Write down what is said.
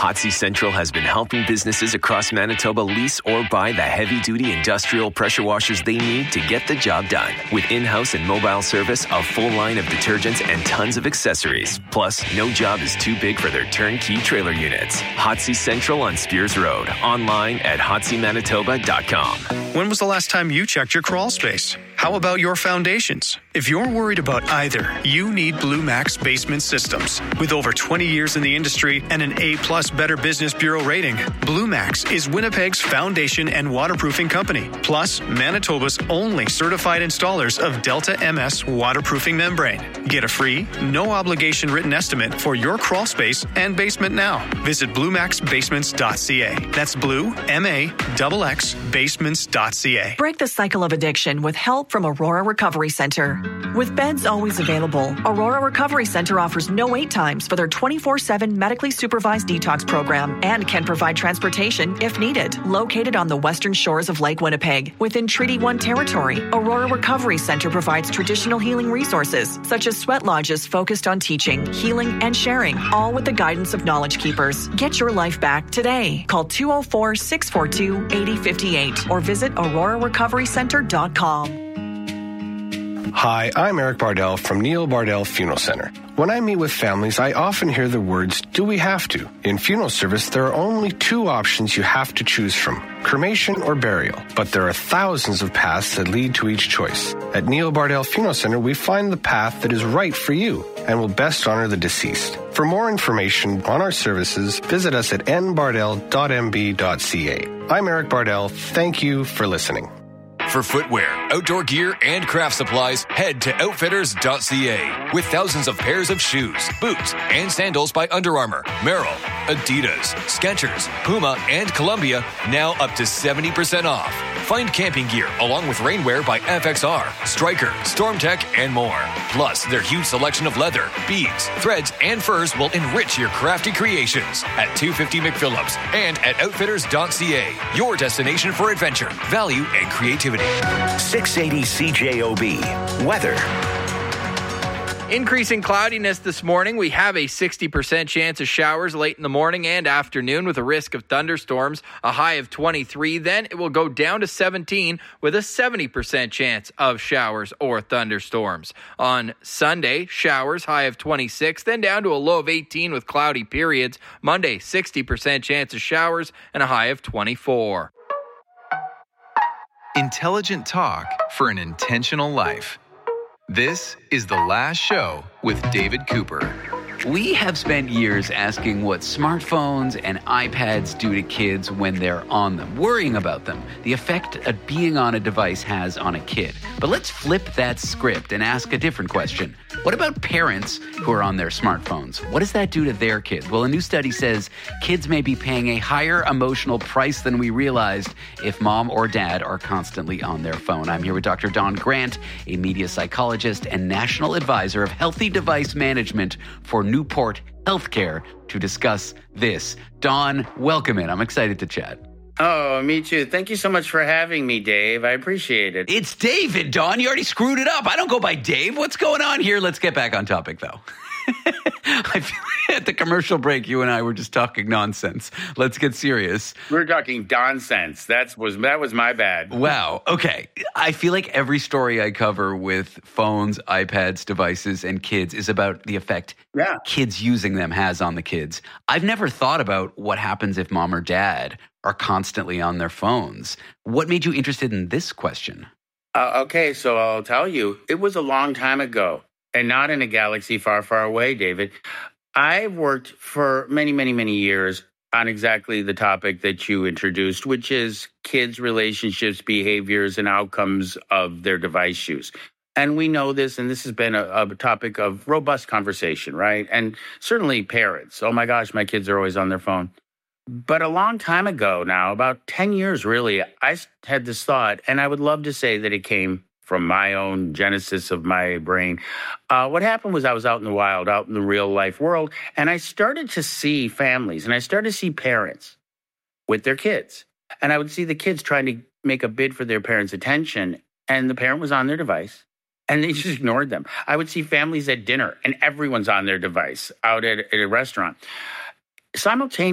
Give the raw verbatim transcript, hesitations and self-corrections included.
Hotsy Central has been helping businesses across Manitoba lease or buy the heavy-duty industrial pressure washers they need to get the job done. With in-house and mobile service, a full line of detergents, and tons of accessories. Plus, no job is too big for their turnkey trailer units. Hotsy Central on Spears Road. Online at hotsy manitoba dot com. When was the last time you checked your crawl space? How about your foundations? If you're worried about either, you need Blue Max Basement Systems. With over twenty years in the industry and an A-plus Better Business Bureau rating, Blue Max is Winnipeg's foundation and waterproofing company, plus Manitoba's only certified installers of Delta M S waterproofing membrane. Get a free, no-obligation written estimate for your crawl space and basement now. Visit blue max basements dot c a. That's blue, M A X X, basements dot c a. Break the cycle of addiction with help from Aurora Recovery Center. With beds always available, Aurora Recovery Center offers no wait times for their twenty-four seven medically supervised detox program and can provide transportation if needed. Located on the western shores of Lake Winnipeg, within Treaty one territory, Aurora Recovery Center provides traditional healing resources, such as sweat lodges focused on teaching, healing, and sharing, all with the guidance of Knowledge Keepers. Get your life back today. Call two oh four, six four two, eight oh five eight or visit aurora recovery center dot com. Hi, I'm Eric Bardell from Neil Bardell Funeral Center. When I meet with families, I often hear the words, do we have to? In funeral service, there are only two options you have to choose from, cremation or burial. But there are thousands of paths that lead to each choice. At Neil Bardell Funeral Center, we find the path that is right for you and will best honor the deceased. For more information on our services, visit us at n bardell dot m b dot c a. I'm Eric Bardell. Thank you for listening. For footwear, outdoor gear, and craft supplies, head to outfitters dot c a. With thousands of pairs of shoes, boots, and sandals by Under Armour, Merrell, Adidas, Skechers, Puma, and Columbia, now up to seventy percent off. Find camping gear along with rainwear by F X R, Stryker, StormTech, and more. Plus, their huge selection of leather, beads, threads, and furs will enrich your crafty creations at two fifty McPhillips and at outfitters dot c a. Your destination for adventure, value, and creativity. six eighty C J O B. Weather. Increasing cloudiness this morning. We have a sixty percent chance of showers late in the morning and afternoon with a risk of thunderstorms, a high of twenty-three. Then it will go down to seventeen with a seventy percent chance of showers or thunderstorms. On Sunday, showers, high of twenty-six, then down to a low of eighteen with cloudy periods. Monday, sixty percent chance of showers and a high of twenty-four. Intelligent talk for an intentional life. This is The Last Show with David Cooper. We have spent years asking what smartphones and iPads do to kids when they're on them, worrying about them, the effect that being on a device has on a kid. But let's flip that script and ask a different question. What about parents who are on their smartphones? What does that do to their kids? Well, a new study says kids may be paying a higher emotional price than we realized if mom or dad are constantly on their phone. I'm here with Doctor Don Grant, a media psychologist and national advisor of healthy device management for Newport Healthcare, to discuss this. Don, welcome in. I'm excited to chat. Oh, me too. Thank you so much for having me, Dave. I appreciate it. It's David, Don. You already screwed it up. I don't go by Dave. What's going on here? Let's get back on topic, though. I feel like at the commercial break, you and I were just talking nonsense. Let's get serious. We're talking nonsense. That's was that was my bad. Wow. Okay. I feel like every story I cover with phones, iPads, devices, and kids is about the effect yeah. kids using them has on the kids. I've never thought about what happens if mom or dad are constantly on their phones. What made you interested in this question? Uh, okay, so I'll tell you. It was a long time ago. And not in a galaxy far, far away, David. I've worked for many, many, many years on exactly the topic that you introduced, which is kids' relationships, behaviors, and outcomes of their device use. And we know this, and this has been a, a topic of robust conversation, right? And certainly parents. Oh my gosh, my kids are always on their phone. But a long time ago now, about ten years really, I had this thought, and I would love to say that it came from my own genesis of my brain. Uh, what happened was I was out in the wild, out in the real life world, and I started to see families, and I started to see parents with their kids. And I would see the kids trying to make a bid for their parents' attention, and the parent was on their device, and they just ignored them. I would see families at dinner, and everyone's on their device out at, at a restaurant. Simultaneously,